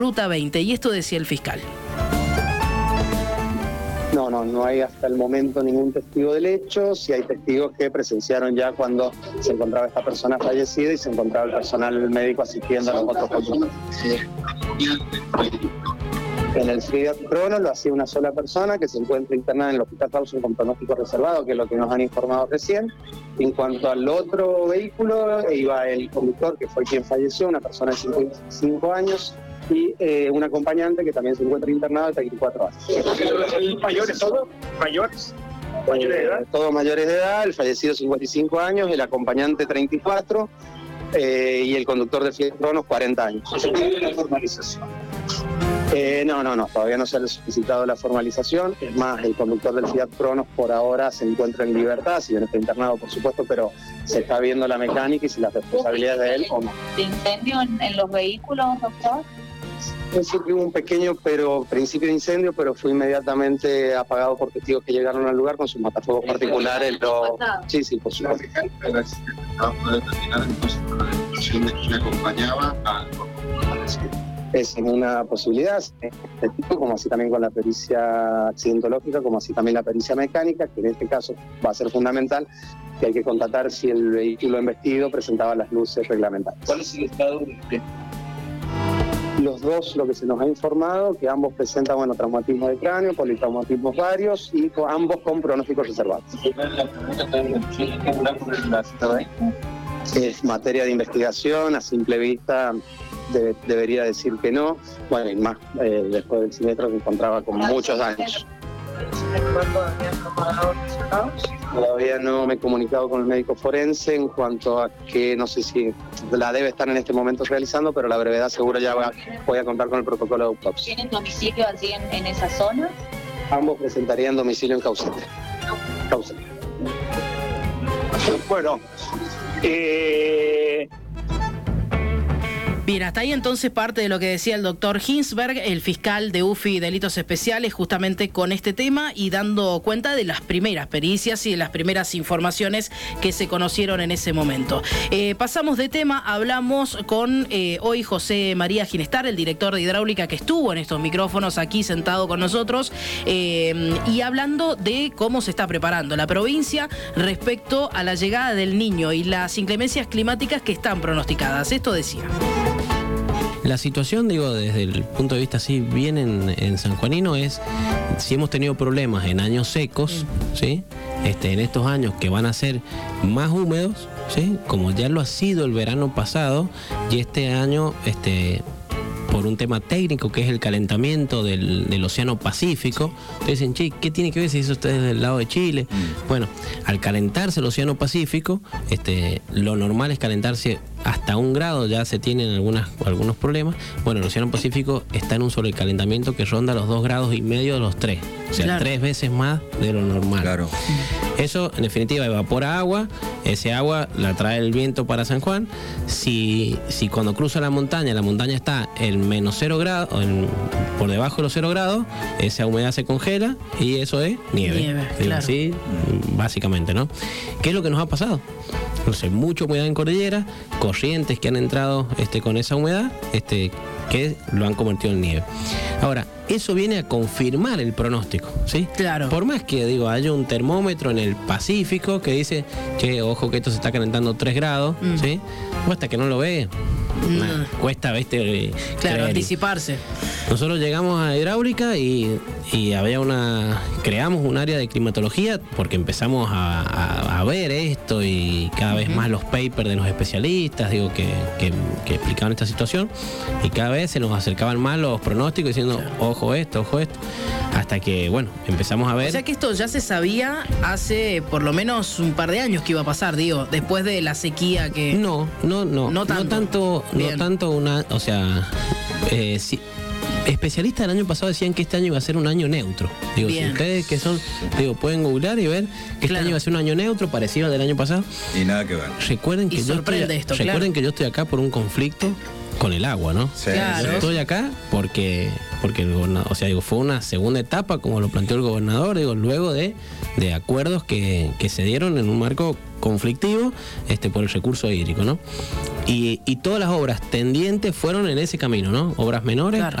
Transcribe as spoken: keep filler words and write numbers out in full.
Ruta veinte, y esto decía el fiscal. No, no, no hay hasta el momento ningún testigo del hecho. Sí hay testigos que presenciaron ya cuando se encontraba esta persona fallecida y se encontraba el personal médico asistiendo a los otros pacientes. En el Fiat Crono lo hacía una sola persona que se encuentra internada en el Hospital Rawson con pronóstico reservado, que es lo que nos han informado recién. En cuanto al otro vehículo, iba el conductor, que fue quien falleció, una persona de cincuenta y cinco años, y eh, un acompañante que también se encuentra internado de treinta y cuatro años. ¿Mayores todos? ¿Mayores? ¿Mayores de edad? Eh, todos mayores de edad, el fallecido cincuenta y cinco años, el acompañante treinta y cuatro eh, y el conductor de Fiat Cronos cuarenta años. ¿Se pide la formalización? Eh, no, no, no, todavía no se ha solicitado la formalización. Es más, el conductor del Fiat Cronos por ahora se encuentra en libertad, si bien está internado, por supuesto, pero se está viendo la mecánica y si las responsabilidades de él o no. ¿De incendio en, en los vehículos, doctor? Pensé que hubo un pequeño pero principio de incendio, pero fue inmediatamente apagado por testigos que llegaron al lugar con sus matafuegos particulares. Lo... Sí, sí, por supuesto. determinar entonces la descripción de quien acompañaba al Es una posibilidad, como así también con la pericia accidentológica, como así también la pericia mecánica, que en este caso va a ser fundamental, que hay que constatar si el vehículo embestido presentaba las luces reglamentarias. ¿Cuál es el estado de usted? Los dos, lo que se nos ha informado, que ambos presentan, bueno, traumatismo de cráneo, politraumatismos varios y con, ambos con pronósticos reservados. Es materia de investigación, a simple vista de, debería decir que no. Bueno, y más, eh, después del siniestro se encontraba con muchos daños. Todavía no me he comunicado con el médico forense en cuanto a que no sé si la debe estar en este momento realizando, pero la brevedad seguro ya va, voy a contar con el protocolo de autopsia. ¿Tienen domicilio allí en, en esa zona? Ambos presentarían domicilio en Caucete. Caucete. Bueno, eh... Bien, hasta ahí entonces parte de lo que decía el doctor Hinsberg, el fiscal de U F I Delitos Especiales, justamente con este tema y dando cuenta de las primeras pericias y de las primeras informaciones que se conocieron en ese momento. Eh, pasamos de tema, hablamos con eh, hoy José María Ginestar, el director de hidráulica que estuvo en estos micrófonos aquí sentado con nosotros, eh, y hablando de cómo se está preparando la provincia respecto a la llegada del Niño y las inclemencias climáticas que están pronosticadas. Esto decía. La situación, digo, desde el punto de vista así bien en, en sanjuanino es, si hemos tenido problemas en años secos, ¿sí? Este, en estos años que van a ser más húmedos, ¿sí? Como ya lo ha sido el verano pasado, y este año, este, por un tema técnico que es el calentamiento del, del Océano Pacífico. Ustedes dicen, che, ¿qué tiene que ver si eso está desde el lado de Chile? Mm. Bueno, al calentarse el Océano Pacífico, este, lo normal es calentarse hasta un grado, ya se tienen algunas, algunos problemas. Bueno, el Océano Pacífico está en un sobrecalentamiento que ronda los dos grados y medio de los tres. O sea, claro, tres veces más de lo normal. Claro. Eso, en definitiva, evapora agua. Ese agua la trae el viento para San Juan. Si, si cuando cruza la montaña, la montaña está en menos cero grados, en, por debajo de los cero grados, esa humedad se congela y eso es nieve. Nieve, claro. Así, básicamente, ¿no? ¿Qué es lo que nos ha pasado? No sé, mucha humedad en cordillera, corrientes que han entrado este, con esa humedad, este, que lo han convertido en nieve. Ahora, eso viene a confirmar el pronóstico, ¿sí? Claro. Por más que, digo, haya un termómetro en el Pacífico que dice, che, ojo que esto se está calentando tres grados, mm. ¿sí? O hasta que no lo ve, mm. nah, cuesta, ¿viste? Claro, creer. Anticiparse. Nosotros llegamos a hidráulica y, y había una, creamos un área de climatología porque empezamos a, a, a ver esto y cada uh-huh. vez más los papers de los especialistas, digo, que, que, que explicaban esta situación, y cada vez se nos acercaban más los pronósticos diciendo, claro, ojo esto, ojo esto, hasta que, bueno, empezamos a ver. O sea que esto ya se sabía hace por lo menos un par de años que iba a pasar, digo, después de la sequía que... No, no, no, no tanto, no tanto, no tanto una, o sea, eh, sí. Especialistas del año pasado decían que este año iba a ser un año neutro. Digo, bien, si ustedes que son, digo, pueden googlear y ver que claro, este año iba a ser un año neutro, parecido al del año pasado. Y nada que ver. Recuerden que, yo estoy, esto, recuerden claro, que yo estoy acá por un conflicto con el agua, ¿no? Sí, claro. Yo estoy acá porque, porque el gobernador, o sea, digo, fue una segunda etapa, como lo planteó el gobernador, digo, luego de, de acuerdos que, que se dieron en un marco conflictivo este, por el recurso hídrico, ¿no? Y, y todas las obras tendientes fueron en ese camino, ¿no? Obras menores. Claro.